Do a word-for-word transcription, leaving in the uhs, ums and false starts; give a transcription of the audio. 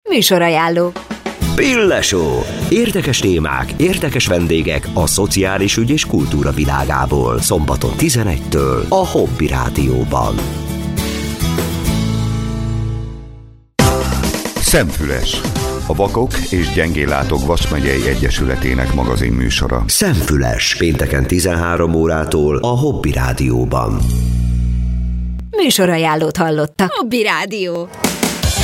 Műsorajánló. Pille Show. Érdekes témák, érdekes vendégek a szociális ügy és kultúra világából. Szombaton tizenegytől a Hobby Rádióban. Szemfüles. A Vakok és Gyengéllátók Vas megyei egyesületének magazinműsora. Szemfüles. Pénteken tizenhárom órától a Hobby Rádióban. Műsorajánlót hallottak. Hobby Rádió.